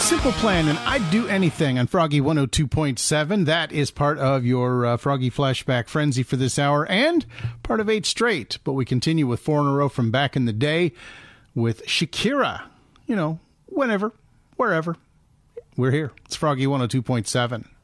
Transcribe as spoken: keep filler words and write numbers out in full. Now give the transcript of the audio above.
Simple Plan and I'd Do Anything on Froggy one oh two point seven. That is part of your uh, Froggy Flashback Frenzy for this hour and part of eight straight. But we continue with four in a row from back in the day with Shakira. You know, whenever, wherever. We're here. It's Froggy one oh two point seven.